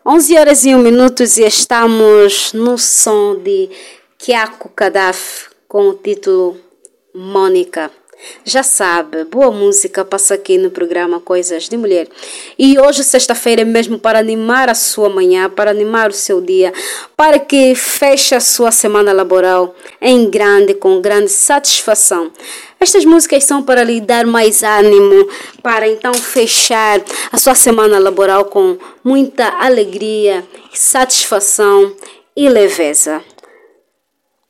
11h01 e estamos no som de Kiako Kadaf com o título Mônica. Já sabe, boa música passa aqui no programa Coisas de Mulher. E hoje, sexta-feira, é mesmo para animar a sua manhã, para animar o seu dia, para que feche a sua semana laboral em grande, com grande satisfação. Estas músicas são para lhe dar mais ânimo, para então fechar a sua semana laboral com muita alegria, satisfação e leveza.